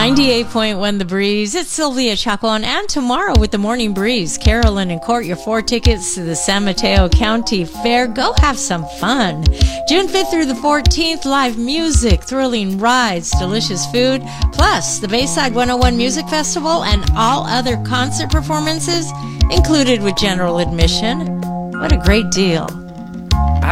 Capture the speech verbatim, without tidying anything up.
ninety-eight point one The Breeze. It's Sylvia Chacon, and tomorrow with the Morning Breeze, Carolyn and Court, your four tickets to the San Mateo County Fair. Go have some fun. June fifth through the fourteenth, live music, thrilling rides, delicious food, plus the Bayside one oh one Music Festival and all other concert performances included with general admission. What a great deal.